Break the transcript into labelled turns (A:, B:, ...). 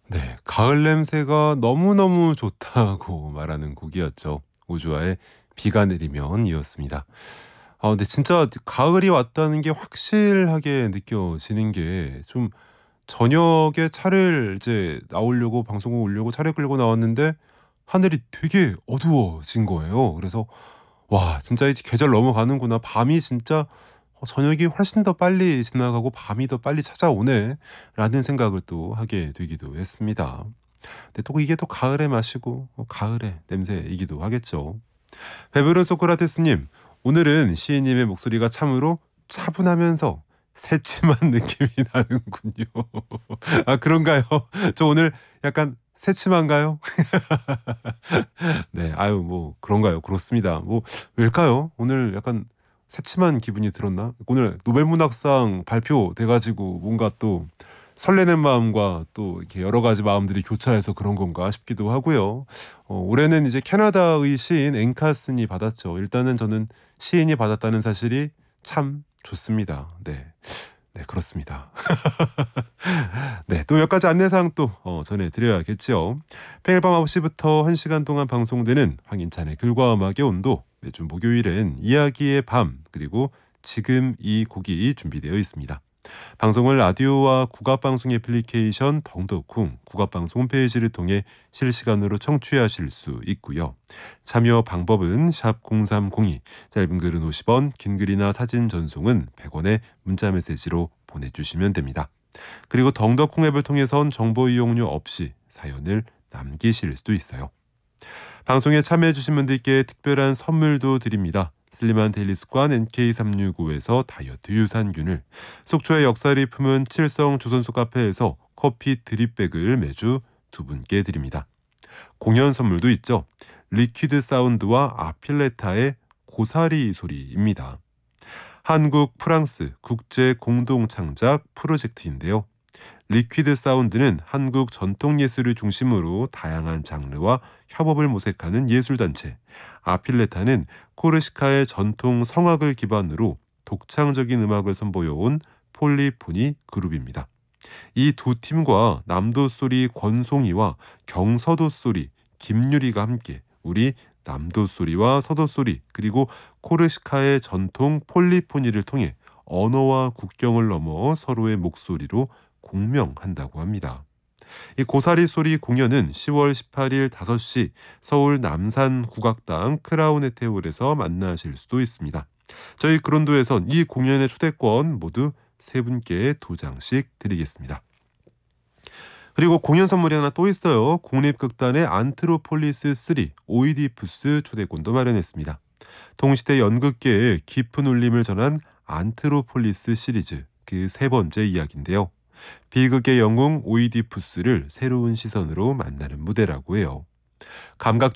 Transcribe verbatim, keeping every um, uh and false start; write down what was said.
A: 네. 가을 냄새가 너무너무 좋다고 말하는 곡이었죠. 오주화의 비가 내리면이었습니다. 아 근데 진짜 가을이 왔다는 게 확실하게 느껴지는 게 좀 저녁에 차를 이제 나오려고 방송을 오려고 차를 끌고 나왔는데 하늘이 되게 어두워진 거예요. 그래서 '와 진짜 이제 계절 넘어가는구나. 밤이 진짜 어 저녁이 훨씬 더 빨리 지나가고 밤이 더 빨리 찾아오네.'라는 생각을 또 하게 되기도 했습니다. 근데 또 이게 또 가을의 맛이고 어 가을의 냄새이기도 하겠죠. 배부른 소크라테스님, 오늘은 시인님의 목소리가 참으로 차분하면서 새침한 느낌이 나는군요. 아 그런가요? 저 오늘 약간 새침한가요? 네. 아유 뭐 그런가요? 그렇습니다. 뭐 왜일까요? 오늘 약간 새침한 기분이 들었나? 오늘 노벨문학상 발표돼 가지고 뭔가 또 설레는 마음과 또 이렇게 여러 가지 마음들이 교차해서 그런 건가 싶기도 하고요. 어 올해는 이제 캐나다의 시인 앵카슨이 받았죠. 일단은 저는 시인이 받았다는 사실이 참 좋습니다. 네. 네 그렇습니다. 네. 또 몇 가지 안내사항 또 어 전해 드려야겠죠. 평일 밤 아홉 시부터 한 시간 동안 방송되는 황인찬의 글과 음악의 온도, 매주 목요일엔 이야기의 밤, 그리고 지금 이 곡이 준비되어 있습니다. 방송을 라디오와 국악방송 애플리케이션 덩덕쿵, 국악방송 홈페이지를 통해 실시간으로 청취하실 수 있고요. 참여 방법은 샵 공삼공이, 짧은 글은 오십 원, 긴 글이나 사진 전송은 백 원의 문자메시지로 보내주시면 됩니다. 그리고 덩덕쿵 앱을 통해선 정보 이용료 없이 사연을 남기실 수도 있어요. 방송에 참여해주신 분들께 특별한 선물도 드립니다. 슬림한 데일리 습관 엔케이 삼육오에서 다이어트 유산균을, 속초의 역사를 품은 칠성 조선소 카페에서 커피 드립백을 매주 두 분께 드립니다. 공연 선물도 있죠. 리퀴드 사운드와 아필레타의 고사리 소리입니다. 한국 프랑스 국제 공동 창작 프로젝트인데요. 리퀴드 사운드는 한국 전통 예술을 중심으로 다양한 장르와 협업을 모색하는 예술단체, 아필레타는 코르시카의 전통 성악을 기반으로 독창적인 음악을 선보여온 폴리포니 그룹입니다. 이 두 팀과 남도소리 권송이와 경서도소리 김유리가 함께 우리 남도소리와 서도소리, 그리고 코르시카의 전통 폴리포니를 통해 언어와 국경을 넘어 서로의 목소리로 공명한다고 합니다. 이 고사리 소리 공연은 시월 십팔일 다섯 시 서울 남산국악당 크라운 에테홀에서 만나실 수도 있습니다. 저희 그런도에선 이 공연의 초대권 모두 세 분께 두 장씩 드리겠습니다. 그리고 공연 선물이 하나 또 있어요. 국립극단의 안트로폴리스 삼 오이디푸스 초대권도 마련했습니다. 동시대 연극계의 깊은 울림을 전한 안트로폴리스 시리즈 그 세 번째 이야기인데요. 비극의 영웅 오이디푸스를 새로운 시선으로 만나는 무대라고 해요. 감각